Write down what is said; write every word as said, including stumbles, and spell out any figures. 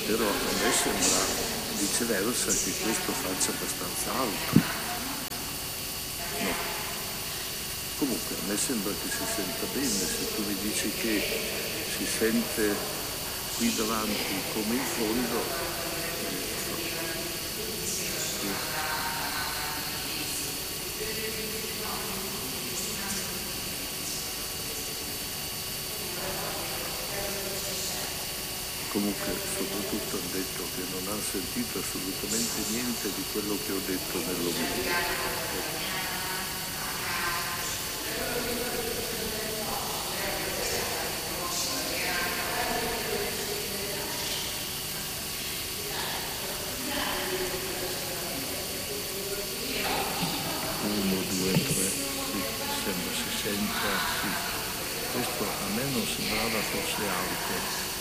però a me sembra viceversa che questo faccia abbastanza alto. No. Comunque a me sembra che si senta bene. Se tu mi dici che si sente qui davanti come in fondo, eh, sì. Comunque soprattutto hanno detto che non hanno sentito assolutamente niente di quello che ho detto nell'omelia. Uno, due, tre, sì, sembra si senta, sì. Questo a me non sembrava fosse alto.